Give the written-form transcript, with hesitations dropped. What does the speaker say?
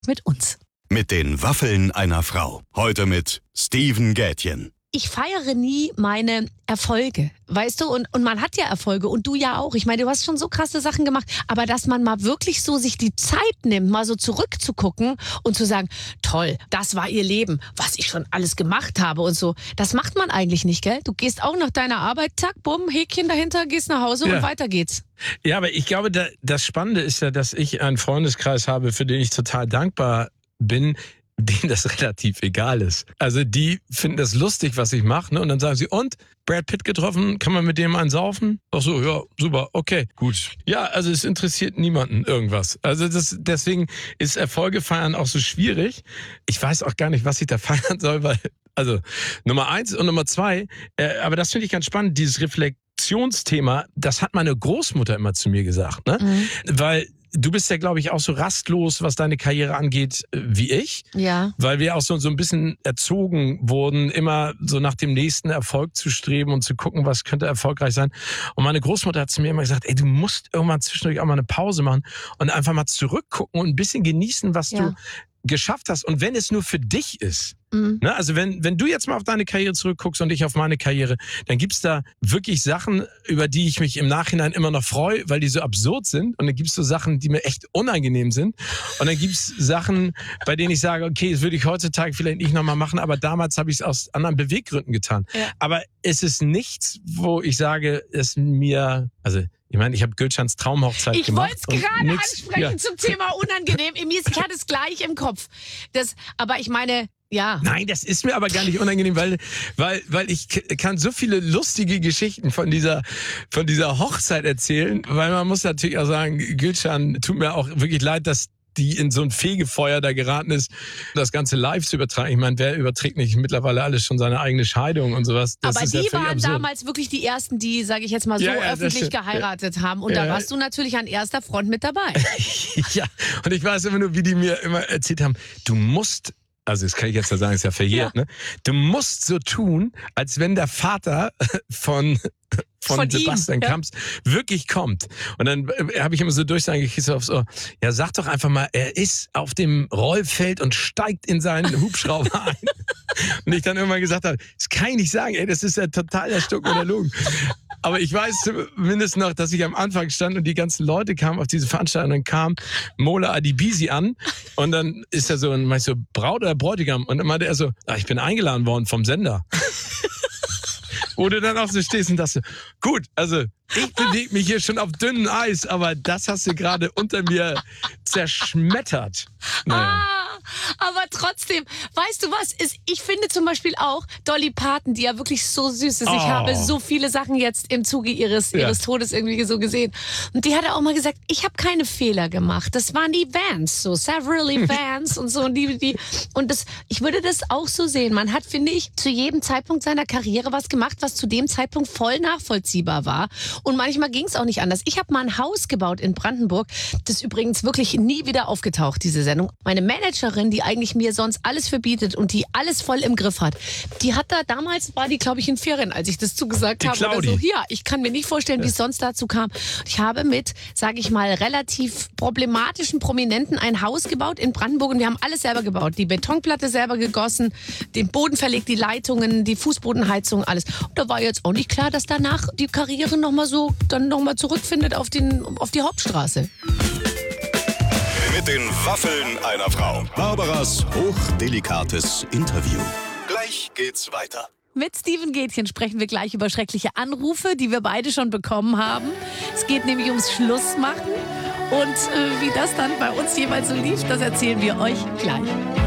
mit uns. Mit den Waffeln einer Frau. Heute mit Steven Gätjen. Ich feiere nie meine Erfolge, weißt du? Und man hat ja Erfolge und du ja auch. Ich meine, du hast schon so krasse Sachen gemacht. Aber dass man mal wirklich so sich die Zeit nimmt, mal so zurückzugucken und zu sagen, toll, das war ihr Leben, was ich schon alles gemacht habe und so. Das macht man eigentlich nicht, gell? Du gehst auch nach deiner Arbeit, zack, bumm, Häkchen dahinter, gehst nach Hause und weiter geht's. Ja, aber ich glaube, das Spannende ist ja, dass ich einen Freundeskreis habe, für den ich total dankbar bin, denen das relativ egal ist. Also die finden das lustig, was ich mache, ne? Und dann sagen sie, und? Brad Pitt getroffen, kann man mit dem einen saufen? Ach so, ja, super, okay, gut. Ja, also es interessiert niemanden irgendwas. Also deswegen ist Erfolge feiern auch so schwierig. Ich weiß auch gar nicht, was ich da feiern soll, weil, also Nummer 1 und Nummer 2, aber das finde ich ganz spannend, dieses Reflexionsthema, das hat meine Großmutter immer zu mir gesagt, ne? Weil du bist ja, glaube ich, auch so rastlos, was deine Karriere angeht, wie ich. Ja. Weil wir auch so ein bisschen erzogen wurden, immer so nach dem nächsten Erfolg zu streben und zu gucken, was könnte erfolgreich sein. Und meine Großmutter hat zu mir immer gesagt, ey, du musst irgendwann zwischendurch auch mal eine Pause machen und einfach mal zurückgucken und ein bisschen genießen, was du geschafft hast. Und wenn es nur für dich ist. Ne, also wenn du jetzt mal auf deine Karriere zurückguckst und ich auf meine Karriere, dann gibt's da wirklich Sachen, über die ich mich im Nachhinein immer noch freue, weil die so absurd sind. Und dann gibt's so Sachen, die mir echt unangenehm sind. Und dann gibt's Sachen, bei denen ich sage, okay, das würde ich heutzutage vielleicht nicht nochmal machen, aber damals habe ich es aus anderen Beweggründen getan. Ja. Aber es ist nichts, wo ich sage, es mir, also ich meine, ich habe Gülschans Traumhochzeit gemacht. Ich wollte es gerade ansprechen zum Thema unangenehm. Ich hatte es gleich im Kopf. Aber ich meine, ja. Nein, das ist mir aber gar nicht unangenehm, weil ich kann so viele lustige Geschichten von dieser Hochzeit erzählen, weil man muss natürlich auch sagen, Gülschan, tut mir auch wirklich leid, dass die in so ein Fegefeuer da geraten ist, das Ganze live zu übertragen. Ich meine, wer überträgt nicht mittlerweile alles schon seine eigene Scheidung und sowas? Das aber ist die ja waren absurd. Damals wirklich die ersten, die, sage ich jetzt mal so, öffentlich geheiratet haben. Und da warst du natürlich an erster Front mit dabei. Ja, und ich weiß immer nur, wie die mir immer erzählt haben, du musst, also das kann ich jetzt ja sagen, ist ja verjährt, ne? Du musst so tun, als wenn der Vater von Sebastian Kamps wirklich kommt. Und dann habe ich immer so Durchsagen gekriegt aufs Ohr, ja, sag doch einfach mal, er ist auf dem Rollfeld und steigt in seinen Hubschrauber ein. Und ich dann irgendwann gesagt habe, das kann ich nicht sagen, ey, das ist ja total der Stuck oder Lug. Aber ich weiß zumindest noch, dass ich am Anfang stand und die ganzen Leute kamen auf diese Veranstaltung und dann kam Mola Adebisi an und dann ist er so, und meinst so, Braut oder Bräutigam? Und dann meinte er so, ich bin eingeladen worden vom Sender. Wo du dann auch so stehst und dachte, gut, also ich bewege mich hier schon auf dünnem Eis, aber das hast du gerade unter mir zerschmettert. Naja. Aber trotzdem, weißt du was? Ich finde zum Beispiel auch Dolly Parton, die ja wirklich so süß ist. Ich habe so viele Sachen jetzt im Zuge ihres Todes irgendwie so gesehen. Und die hat auch mal gesagt, ich habe keine Fehler gemacht. Das waren die Vans, so Severally Vans und so. Und ich würde das auch so sehen. Man hat, finde ich, zu jedem Zeitpunkt seiner Karriere was gemacht, was zu dem Zeitpunkt voll nachvollziehbar war. Und manchmal ging es auch nicht anders. Ich habe mal ein Haus gebaut in Brandenburg. Das ist übrigens wirklich nie wieder aufgetaucht, diese Sendung. Meine Managerin, die eigentlich mir sonst alles verbietet und die alles voll im Griff hat, die hat da damals, war die glaube ich in Ferien, als ich das zugesagt habe oder so. Ja, ich kann mir nicht vorstellen, wie es sonst dazu kam. Ich habe mit, sage ich mal, relativ problematischen Prominenten ein Haus gebaut in Brandenburg und wir haben alles selber gebaut. Die Betonplatte selber gegossen, den Boden verlegt, die Leitungen, die Fußbodenheizung, alles. Und da war jetzt auch nicht klar, dass danach die Karriere nochmal zurückfindet auf die Hauptstraße. Mit den Waffeln einer Frau. Barbaras hochdelikates Interview. Gleich geht's weiter. Mit Steven Gätjen sprechen wir gleich über schreckliche Anrufe, die wir beide schon bekommen haben. Es geht nämlich ums Schlussmachen. Und wie das dann bei uns jeweils so lief, das erzählen wir euch gleich.